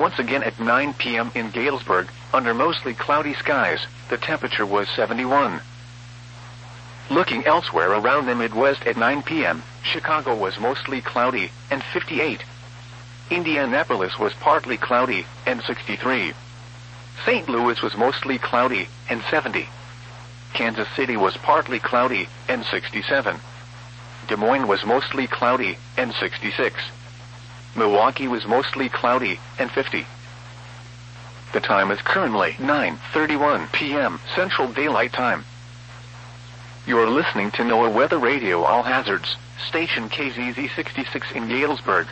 once again at 9 p.m. in Galesburg, under mostly cloudy skies, the temperature was 71. Looking elsewhere around the Midwest at 9 p.m., Chicago was mostly cloudy, and 58. Indianapolis was partly cloudy, and 63. St. Louis was mostly cloudy, and 70. Kansas City was partly cloudy, and 67. Des Moines was mostly cloudy, and 66. Milwaukee was mostly cloudy, and 50. The time is currently 9:31 p.m. Central Daylight Time. You're listening to NOAA Weather Radio All Hazards, station KZZ 66 in Galesburg.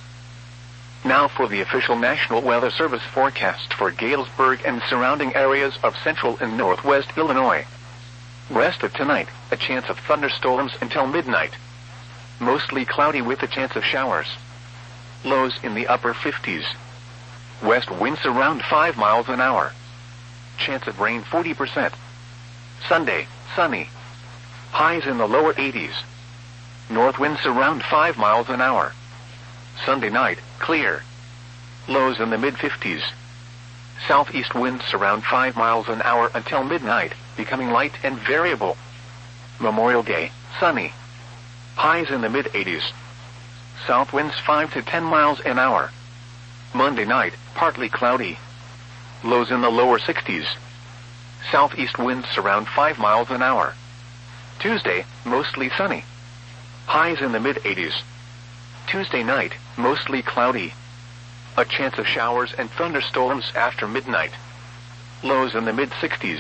Now for the official National Weather Service forecast for Galesburg and surrounding areas of central and northwest Illinois. Rest of tonight, a chance of thunderstorms until midnight. Mostly cloudy with a chance of showers. Lows in the upper 50s. West winds around 5 miles an hour. Chance of rain 40%. Sunday, sunny. Highs in the lower 80s. North winds around 5 miles an hour. Sunday night, clear. Lows in the mid-50s. Southeast winds around 5 miles an hour until midnight, becoming light and variable. Memorial Day, sunny. Highs in the mid-80s. South winds 5 to 10 miles an hour. Monday night, partly cloudy. Lows in the lower 60s. Southeast winds around 5 miles an hour. Tuesday, mostly sunny. Highs in the mid-80s. Tuesday night, mostly cloudy. A chance of showers and thunderstorms after midnight. Lows in the mid-60s.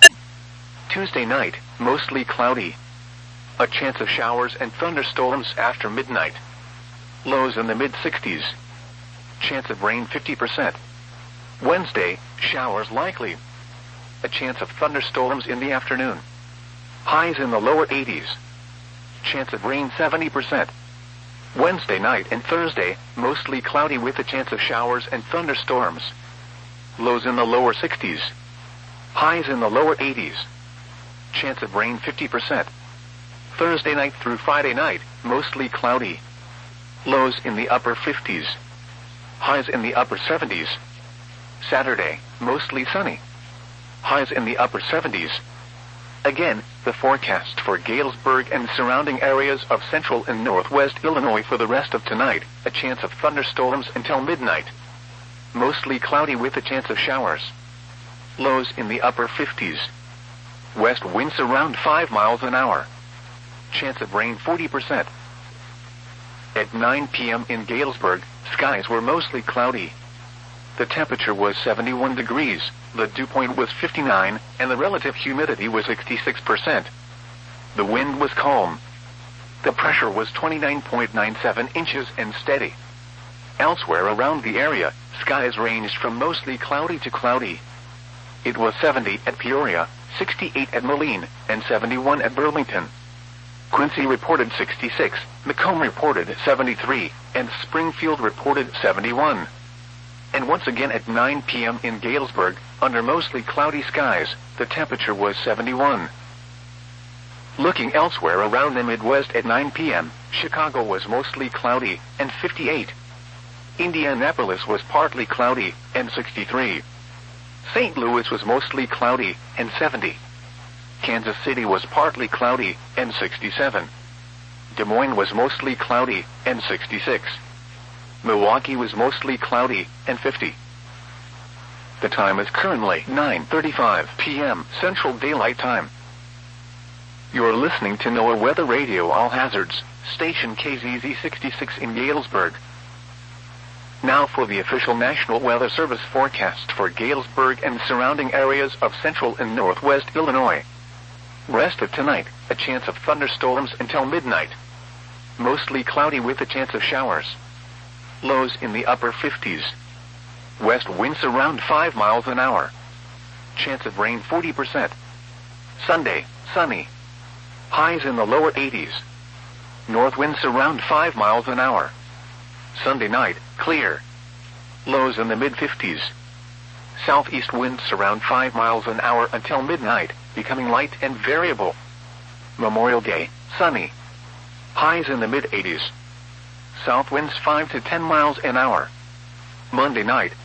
Tuesday night, mostly cloudy. A chance of showers and thunderstorms after midnight. Lows in the mid-60s. Chance of rain 50%. Wednesday, showers likely. A chance of thunderstorms in the afternoon. Highs in the lower 80s. Chance of rain 70%. Wednesday night and Thursday, mostly cloudy with a chance of showers and thunderstorms. Lows in the lower 60s. Highs in the lower 80s. Chance of rain 50%. Thursday night through Friday night, mostly cloudy. Lows in the upper 50s. Highs in the upper 70s. Saturday, mostly sunny. Highs in the upper 70s. Again, the forecast for Galesburg and surrounding areas of central and northwest Illinois for the rest of tonight, a chance of thunderstorms until midnight. Mostly cloudy with a chance of showers. Lows in the upper 50s. West winds around 5 miles an hour. Chance of rain 40%. At 9 p.m. in Galesburg, skies were mostly cloudy. The temperature was 71 degrees, the dew point was 59, and the relative humidity was 66%. The wind was calm. The pressure was 29.97 inches and steady. Elsewhere around the area, skies ranged from mostly cloudy to cloudy. It was 70 at Peoria, 68 at Moline, and 71 at Burlington. Quincy reported 66, Macomb reported 73, and Springfield reported 71. And once again at 9 p.m. in Galesburg, under mostly cloudy skies, the temperature was 71. Looking elsewhere around the Midwest at 9 p.m., Chicago was mostly cloudy, and 58. Indianapolis was partly cloudy, and 63. St. Louis was mostly cloudy, and 70. Kansas City was partly cloudy, and 67. Des Moines was mostly cloudy, and 66. Milwaukee was mostly cloudy, and 50. The time is currently 9:35 p.m. Central Daylight Time. You're listening to NOAA Weather Radio All Hazards, station KZZ 66 in Galesburg. Now for the official National Weather Service forecast for Galesburg and surrounding areas of central and northwest Illinois. Rest of tonight, a chance of thunderstorms until midnight. Mostly cloudy with a chance of showers. Lows in the upper 50s. West winds around 5 miles an hour. Chance of rain 40%. Sunday, sunny. Highs in the lower 80s. North winds around 5 miles an hour. Sunday night, clear. Lows in the mid-50s. Southeast winds around 5 miles an hour until midnight, becoming light and variable. Memorial Day, sunny. Highs in the mid-80s. South winds 5 to 10 miles an hour. Monday night,